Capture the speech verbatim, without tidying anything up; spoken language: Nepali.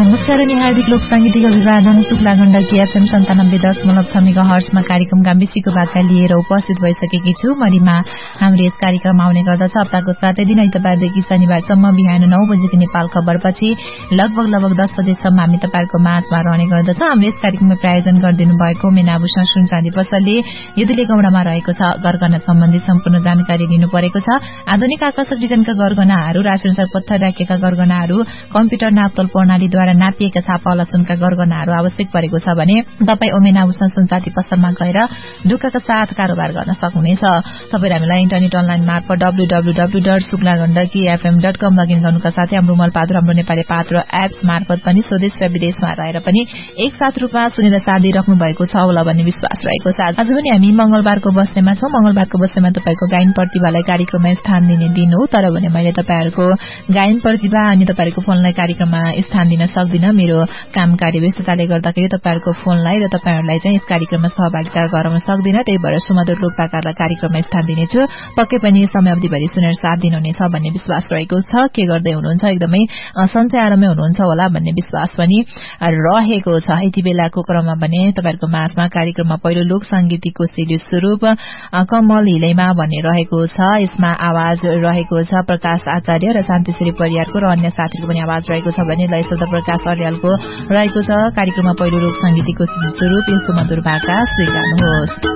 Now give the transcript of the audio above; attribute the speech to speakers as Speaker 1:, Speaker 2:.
Speaker 1: नमस्कार अनि हार्दिक लोक सांगीतिक अभिवादन। शुक्ला गण्डकी एफएम सन्तानब्बे दशमलव छ मेगा हर्जमा कार्यक्रम गाम्बेसीको बाका लिएर उपस्थित भइसकेकी छु। मरिमा हाम्रो यस कार्यक्रम आउने गर्दछ हप्ताको सातै दिन आइतबारदेखि शनिबारसम्म बिहान नौ बजेको नेपाल खबरपछि लगभग लगभग दस बजेसम्म हामी तपाईहरुको माझमा रहने गर्दछ। हाम्रो यस कार्यक्रममा प्रायोजन गरिदिनु भएको मेनाभूषण सुन चाँदी पसलले यदुले गौडामा रहेको छ। गरगहना सम्बन्धी सम्पूर्ण जानकारी दिनु परेको छ। आधुनिक आकर्षक डिजाइनका गरगहनाहरू, राशिअनुसार पत्थर राखेका गरगहनाहरू, कम्प्युटर नापतोल प्रणालीद्वारा नापिएका छापावाला सुनका गरगहनाहरू आवश्यक परेको छ भने तपाई मेनाभूषण सुन चाँदी पसलमा गएर ढुक्काका साथ कारोबार गर्न सक्नुहुनेछ। तपाईहरु हामीलाई इन्टरनेट अनलाइन मार्फत W W W dot Shukla Gandaki FM dot com login गर्नुका साथै हाम्रो मोबाइल हाम्रो नेपाली पात्र एप्स मार्फत पनि स्वदेश र विदेशमा रहेर पनि एकसाथ रूपमा सुनेर साथ दिइराख्नु भएको छ होला भन्ने विश्वास रहेको छ। आज पनि हामी मंगलबारको बस्नेमा छौं। मंगलबारको बस्नेमा तपाईको गायन प्रतिभालाई कार्यक्रममा स्थान दिने दिन हो। तर भने मैले तपाईहरुको गायन प्रतिभा अनि तपाईहरुको फोनलाई कार्यक्रममा स्थान दिन सक्दिन। मेरो काम कार्य व्यस्तताले गर्दाखेरि तपाईहरुको फोनलाई र तपाईहरुलाई चाहिँ यस कार्यक्रममा सहभागिता गराउन सक्दिन। त्यही भएर सुमधुर लोकपाकारलाई कार्यक्रममा स्थान दिनेछु। पक्कै पनि समयावधिभरि सुनेर साथ दिनुहुनेछ भन्ने विश्वास रहेको छ। के गर्दै हुनुहुन्छ? एकदमै सन्चै आरामै हुनुहुन्छ होला भन्ने विश्वास पनि रहेको छ। यति बेलाको क्रममा भने तपाईहरुको माझमा कार्यक्रममा पहिलो लोक संगीतको सिडी स्वरूप कमल हिलैमा भन्ने रहेको छ। यसमा आवाज रहेको छ प्रकाश आचार्य र शान्तिश्री परियारको र अन्य साथीहरुको पनि आवाज रहेको छ भने लय शब्द प्रकाश अर्यालको रहेको छ। कार्यक्रममा पहिलो लोक संगीतको सिडी स्वरूप यो सुमधुर भाका स्वीकार्नुहोस्।